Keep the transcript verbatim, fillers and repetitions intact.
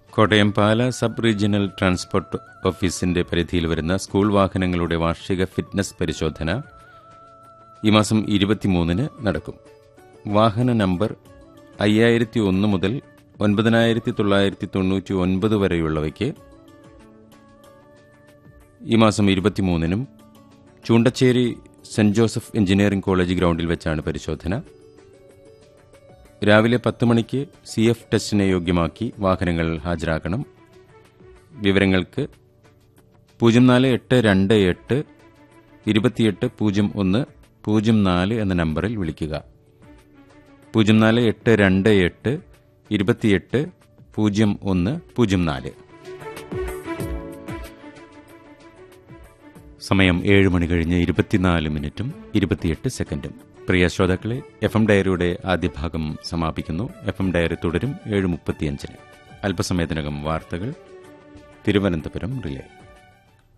കോട്ടയം പാല sub regional transport ഓഫീസിന്റെ പരിധിയിൽ വരുന്ന സ്കൂൾ വാഹനങ്ങളുടെ വാർഷിക ഫിറ്റ്നസ് പരിശോധന ഈ മാസം ഇരുപത്തിമൂന്നിന് നടക്കും. വാഹന നമ്പർ അയ്യായിരത്തി ഒന്ന് മുതൽ ഒൻപതിനായിരത്തി തൊള്ളായിരത്തി തൊണ്ണൂറ്റി ഒൻപത് വരെയുള്ളവയ്ക്ക് ഈ മാസം ഇരുപത്തിമൂന്നിനും Choondacherry saint Joseph engineering college ഗ്രൗണ്ടിൽ വെച്ചാണ് പരിശോധന. രാവിലെ പത്ത് മണിക്ക് സി എഫ് ടെസ്റ്റിനെ യോഗ്യമാക്കി വാഹനങ്ങൾ ഹാജരാക്കണം. വിവരങ്ങൾക്ക് പൂജ്യം നാല് എട്ട് രണ്ട് എട്ട് ഇരുപത്തിയെട്ട് പൂജ്യം ഒന്ന് പൂജ്യം നാല് എന്ന നമ്പറിൽ വിളിക്കുക. പൂജ്യം നാല് എട്ട് രണ്ട് എട്ട് ഇരുപത്തിയെട്ട് പൂജ്യം ഒന്ന് പൂജ്യം നാല്. സമയം ഏഴ് മണി കഴിഞ്ഞ് ഇരുപത്തിനാല് മിനിറ്റും ഇരുപത്തിയെട്ട് സെക്കൻഡും. പ്രിയ ശ്രോതാക്കളെ, എഫ് എം ഡയറിയുടെ ആദ്യ ഭാഗം സമാപിക്കുന്നു. എഫ് എം ഡയറി തുടരും ഏഴ് മുപ്പത്തിയഞ്ചിന്. അല്പസമയത്തിനകം വാർത്തകൾ തിരുവനന്തപുരം റിലേ.